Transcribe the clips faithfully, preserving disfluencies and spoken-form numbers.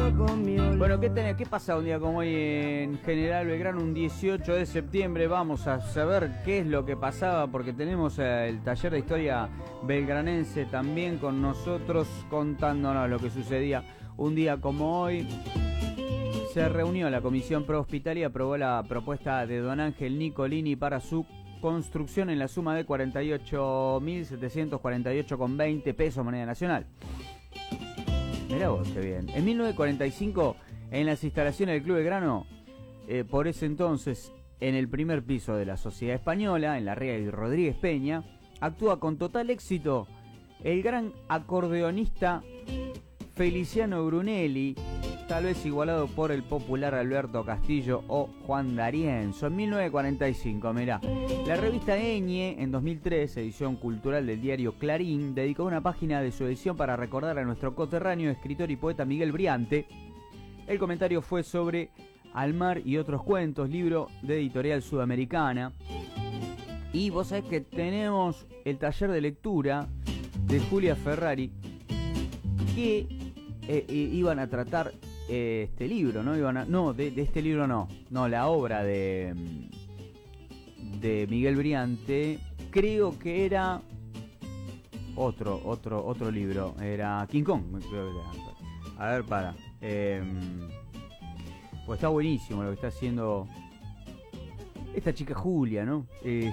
Bueno, ¿qué, tenés, ¿qué pasa un día como hoy en General Belgrano? Un dieciocho de septiembre vamos a saber qué es lo que pasaba, porque tenemos el taller de historia belgranense también con nosotros contándonos lo que sucedía un día como hoy. Se reunió la Comisión Pro Hospital y aprobó la propuesta de don Ángel Nicolini para su construcción en la suma de cuarenta y ocho mil setecientos cuarenta y ocho con veinte pesos moneda nacional. Mirá vos, qué bien. En mil novecientos cuarenta y cinco, en las instalaciones del Club Belgrano, eh, por ese entonces, en el primer piso de la Sociedad Española, en la Ría y Rodríguez Peña, actúa con total éxito el gran acordeonista Feliciano Brunelli, tal vez igualado por el popular Alberto Castillo o Juan D'Arienzo. En mil novecientos cuarenta y cinco, mirá, la revista Eñe, en dos mil tres, edición cultural del diario Clarín, dedicó una página de su edición para recordar a nuestro coterráneo, escritor y poeta Miguel Briante. El comentario fue sobre Al mar y otros cuentos, libro de editorial sudamericana. Y vos sabés que tenemos el taller de lectura de Julia Ferrari, que eh, eh, iban a tratar este libro, ¿no? Iban a, no, de, de este libro no, no, la obra de, de Miguel Briante, creo que era otro, otro, otro libro, era King Kong, creo que era. A ver, para, eh, pues está buenísimo lo que está haciendo esta chica Julia, ¿no? Eh,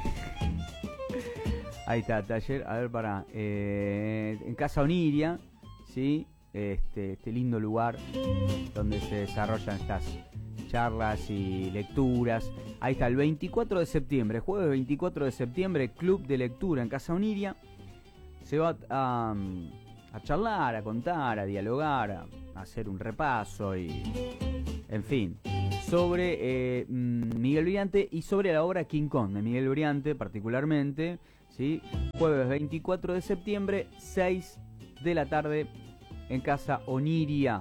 ahí está, taller, a ver, para, eh, en Casa Oniria, ¿sí? Este, este lindo lugar donde se desarrollan estas charlas y lecturas. Ahí está, el veinticuatro de septiembre, jueves veinticuatro de septiembre, Club de Lectura en Casa Oniria. Se va a, a charlar, a contar, a dialogar, a, a hacer un repaso y, en fin, sobre eh, Miguel Briante y sobre la obra King Kong de Miguel Briante particularmente, ¿sí? Jueves veinticuatro de septiembre, seis de la tarde, en Casa Oniria.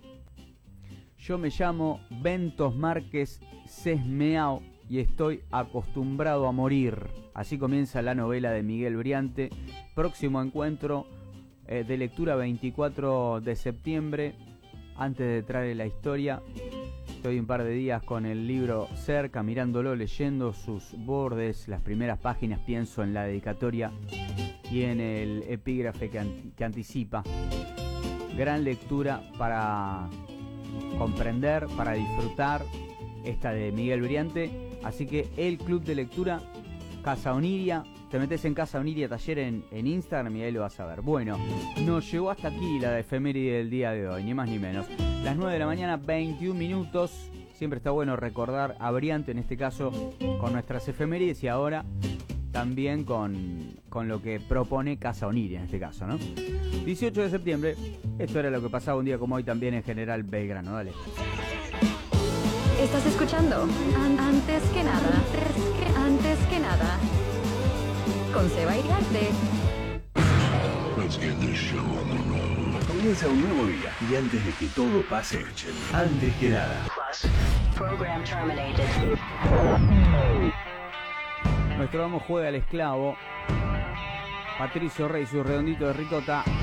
Yo me llamo Bentos Márquez Sesmeao y estoy acostumbrado a morir. Así comienza la novela de Miguel Briante. Próximo encuentro eh, de lectura veinticuatro de septiembre. Antes de traer la historia, estoy un par de días con el libro cerca, mirándolo, leyendo sus bordes, las primeras páginas, pienso en la dedicatoria y en el epígrafe que, an que anticipa. Gran lectura para comprender, para disfrutar, esta de Miguel Briante. Así que el Club de Lectura Casa Oniria, te metes en Casa Oniria Taller en, en Instagram y ahí lo vas a ver. Bueno, nos llegó hasta aquí la de efeméride del día de hoy, ni más ni menos. Las nueve de la mañana, veintiún minutos. Siempre está bueno recordar a Briante, en este caso, con nuestras efemérides y ahora también con, con lo que propone Casa Oniria, en este caso, ¿no? dieciocho de septiembre, esto era lo que pasaba un día como hoy también en General Belgrano. Dale. Estás escuchando An Antes que nada, antes que, antes que nada, con Seba Iriarte. Let's get this show on the road. Comienza un nuevo día y antes de que todo pase, antes que nada. Program terminated. Nuestro amo juega al esclavo. Patricio Rey, su redondito de ricota.